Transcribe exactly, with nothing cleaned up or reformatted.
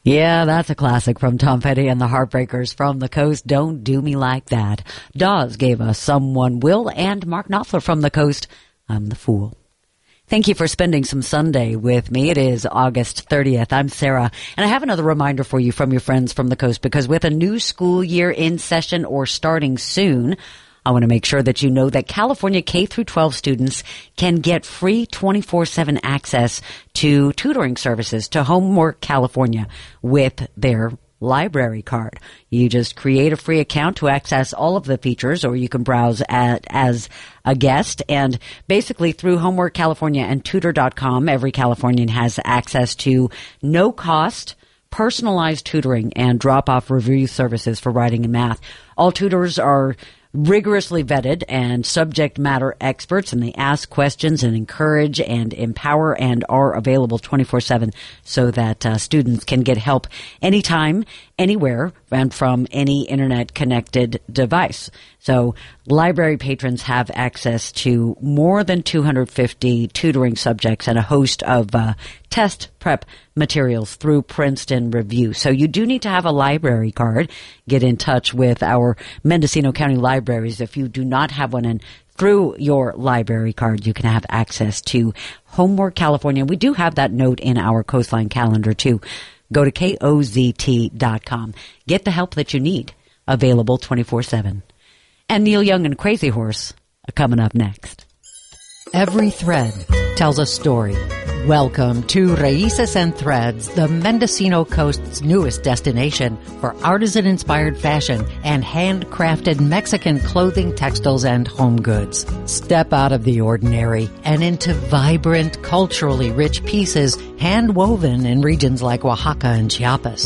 Yeah, that's a classic from Tom Petty and the Heartbreakers. From the Coast, Don't Do Me Like That. Dawes gave us Someone Will, and Mark Knopfler from the Coast, I'm the Fool. Thank you for spending some Sunday with me. It is August thirtieth. I'm Sarah, and I have another reminder for you from your friends from the Coast, because with a new school year in session or starting soon, I want to make sure that you know that California K through twelve students can get free twenty-four seven access to tutoring services to Homework California with their library card. You just create a free account to access all of the features, or you can browse at, as a guest. And basically through Homework California and tutor dot com, every Californian has access to no cost personalized tutoring and drop-off review services for writing and math. All tutors are rigorously vetted and subject matter experts, and they ask questions and encourage and empower and are available twenty-four seven so that uh, students can get help anytime, anywhere, and from any internet-connected device. So library patrons have access to more than two hundred fifty tutoring subjects and a host of uh, test prep materials through Princeton Review. So you do need to have a library card. Get in touch with our Mendocino County libraries if you do not have one, and through your library card, you can have access to Homework California. We do have that note in our Coastline calendar, too. Go to K O Z T dot com. Get the help that you need. Available twenty-four seven. And Neil Young and Crazy Horse are coming up next. Every thread tells a story. Welcome to Raíces and Threads, the Mendocino Coast's newest destination for artisan-inspired fashion and handcrafted Mexican clothing, textiles, and home goods. Step out of the ordinary and into vibrant, culturally rich pieces hand-woven in regions like Oaxaca and Chiapas.